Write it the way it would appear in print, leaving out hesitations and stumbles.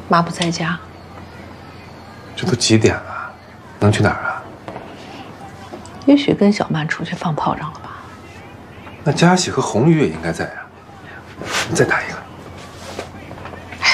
妈不在家。 这都几点了？能去哪儿啊？ 也许跟小曼出去放炮仗了吧。 那佳喜和红宇也应该在啊。你再打一个。